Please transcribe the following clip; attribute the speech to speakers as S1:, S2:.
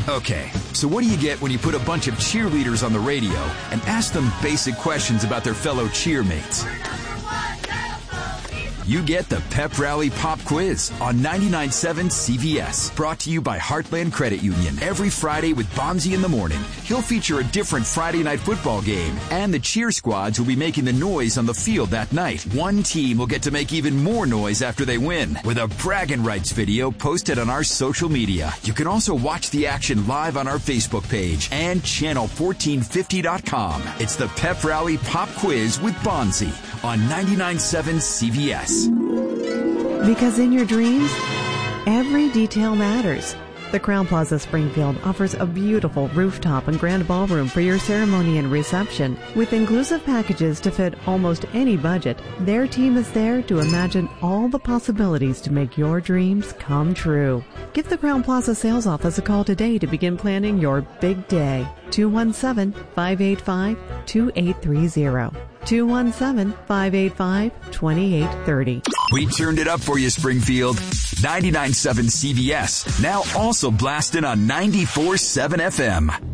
S1: Okay, so what do you get when you put a bunch of cheerleaders on the radio and ask them basic questions about their fellow cheermates? You get the Pep Rally Pop Quiz on 99.7 CVS. Brought to you by Heartland Credit Union. Every Friday with Bonzi in the morning, he'll feature a different Friday night football game, and the cheer squads will be making the noise on the field that night. One team will get to make even more noise after they win with a bragging rights video posted on our social media. You can also watch the action live on our Facebook page and channel1450.com. It's the Pep Rally Pop Quiz with Bonzi on 99.7 CVS.
S2: Because in your dreams, every detail matters. The Crowne Plaza Springfield offers a beautiful rooftop and grand ballroom for your ceremony and reception. With inclusive packages to fit almost any budget, their team is there to imagine all the possibilities to make your dreams come true. Give the Crowne Plaza sales office a call today to begin planning your big day. 217-585-2830. 217-585-2830.
S1: We turned it up for you, Springfield. 99.7 CVS, now also blasting on 94.7 FM.